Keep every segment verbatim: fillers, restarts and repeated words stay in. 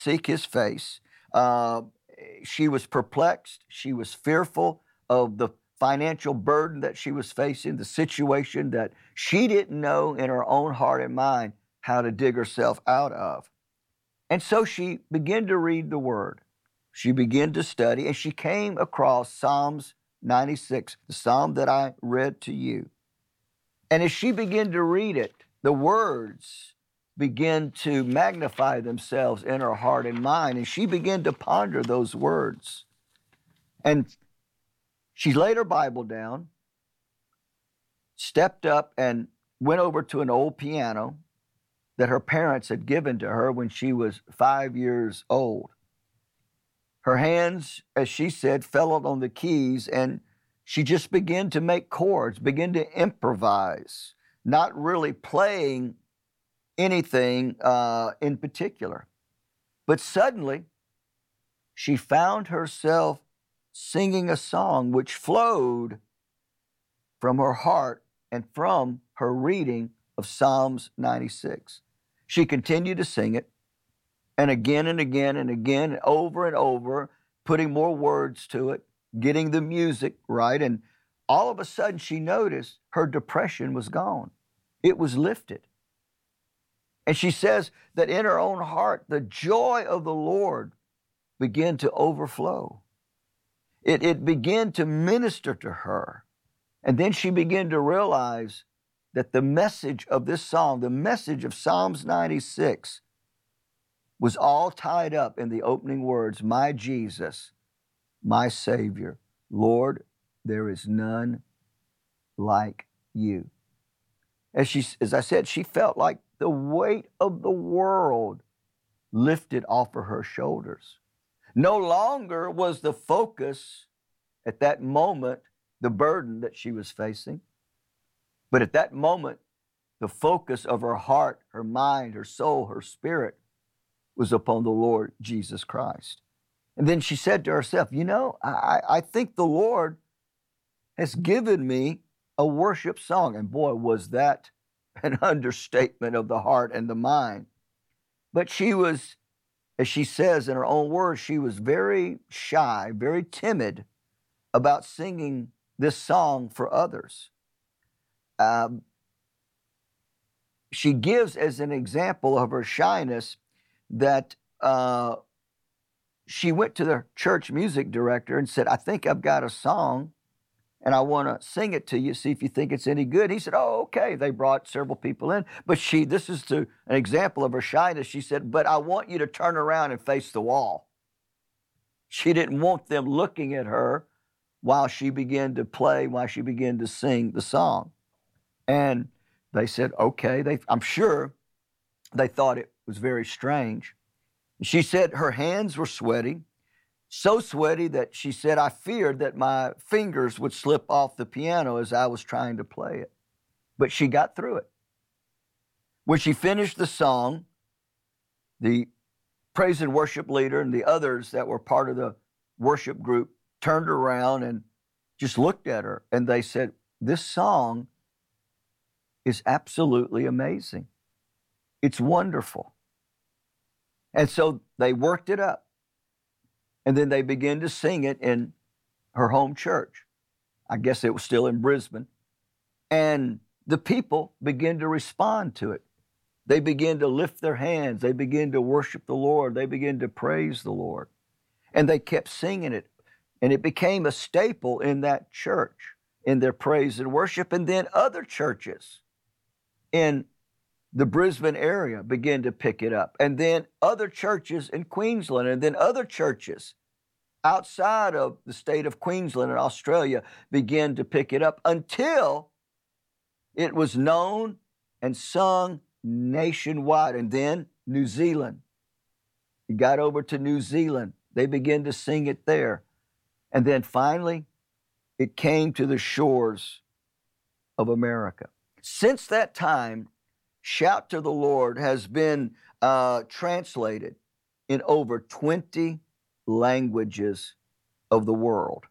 seek his face. Uh, she was perplexed. She was fearful of the financial burden that she was facing, the situation that she didn't know in her own heart and mind how to dig herself out of. And so she began to read the word. She began to study, and she came across Psalms ninety-six, the psalm that I read to you. And as she began to read it, the words began to magnify themselves in her heart and mind, and she began to ponder those words. And she laid her Bible down, stepped up, and went over to an old piano that her parents had given to her when she was five years old. Her hands, as she said, fell on the keys, and she just began to make chords, began to improvise, not really playing anything uh, in particular. But suddenly, she found herself singing a song which flowed from her heart and from her reading of Psalms ninety-six. She continued to sing it, and again and again and again, over and over, putting more words to it, getting the music right, and all of a sudden she noticed her depression was gone. It was lifted. And she says that in her own heart, the joy of the Lord began to overflow. It, it began to minister to her. And then she began to realize that the message of this song, the message of Psalms ninety-six, was all tied up in the opening words, "My Jesus, my Savior, Lord, there is none like you." As she, as I said, she felt like the weight of the world lifted off of her shoulders. No longer was the focus at that moment the burden that she was facing, but at that moment, the focus of her heart, her mind, her soul, her spirit was upon the Lord Jesus Christ. And then she said to herself, you know, I, I think the Lord has given me a worship song. And boy, was that an understatement of the heart and the mind. But she was, as she says in her own words, she was very shy, very timid about singing this song for others. Um, she gives as an example of her shyness that uh, she went to the church music director and said, I think I've got a song and I want to sing it to you, see if you think it's any good. He said, oh, okay. They brought several people in. But she, this is to an example of her shyness. She said, but I want you to turn around and face the wall. She didn't want them looking at her while she began to play, while she began to sing the song. And they said, okay. They, I'm sure they thought it was very strange. She said her hands were sweaty, so sweaty that she said, I feared that my fingers would slip off the piano as I was trying to play it. But she got through it. When she finished the song, the praise and worship leader and the others that were part of the worship group turned around and just looked at her, and they said, this song is absolutely amazing. It's wonderful. And so they worked it up. And then they began to sing it in her home church. I guess it was still in Brisbane. And the people began to respond to it. They began to lift their hands. They began to worship the Lord. They began to praise the Lord. And they kept singing it. And it became a staple in that church, in their praise and worship. And then other churches in the Brisbane area began to pick it up. And then other churches in Queensland, and then other churches outside of the state of Queensland and Australia began to pick it up until it was known and sung nationwide. And then New Zealand. It got over to New Zealand. They began to sing it there. And then finally, it came to the shores of America. Since that time, Shout to the Lord has been uh, translated in over twenty languages of the world.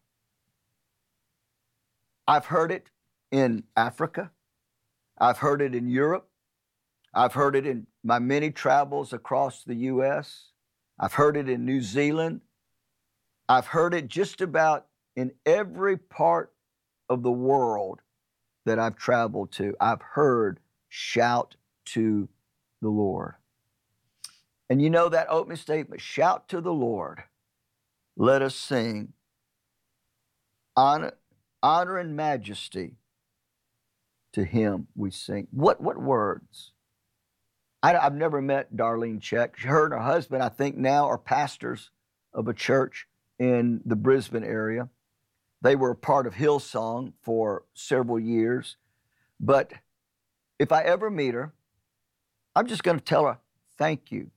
I've heard it in Africa. I've heard it in Europe. I've heard it in my many travels across the U S. I've heard it in New Zealand. I've heard it just about in every part of the world that I've traveled to. I've heard shout to the Lord. And you know that opening statement, shout to the Lord. Let us sing. Honor, honor and majesty to him we sing. What, what words? I, I've never met Darlene Check. Her and her husband, I think now, are pastors of a church in the Brisbane area. They were a part of Hillsong for several years. But if I ever meet her, I'm just going to tell her, thank you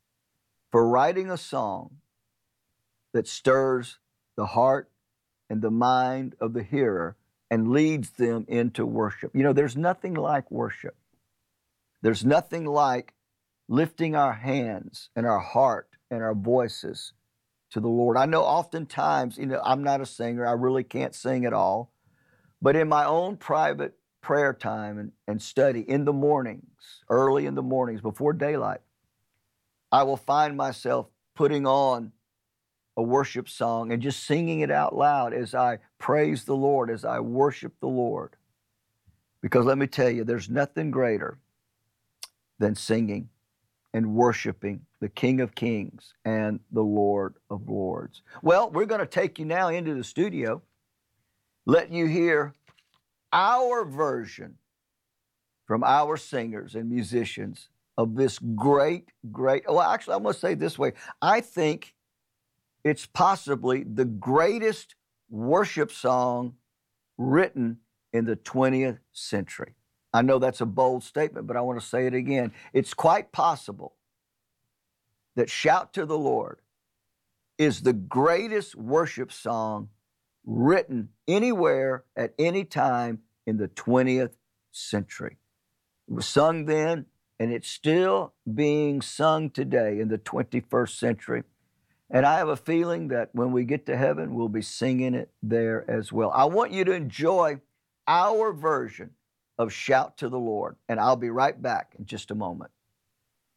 for writing a song that stirs the heart and the mind of the hearer and leads them into worship. You know, there's nothing like worship. There's nothing like lifting our hands and our heart and our voices to the Lord. I know oftentimes, you know, I'm not a singer. I really can't sing at all. But in my own private prayer time and, and study in the mornings, early in the mornings before daylight, I will find myself putting on a worship song and just singing it out loud as I praise the Lord, as I worship the Lord. Because let me tell you, there's nothing greater than singing and worshiping the King of Kings and the Lord of Lords. Well, we're going to take you now into the studio, let you hear our version from our singers and musicians of this great, great, well, actually, I'm going to say it this way. I think it's possibly the greatest worship song written in the twentieth century. I know that's a bold statement, but I want to say it again. It's quite possible that Shout to the Lord is the greatest worship song written anywhere at any time in the twentieth century. It was sung then, and it's still being sung today in the twenty-first century. And I have a feeling that when we get to heaven, we'll be singing it there as well. I want you to enjoy our version of Shout to the Lord, and I'll be right back in just a moment.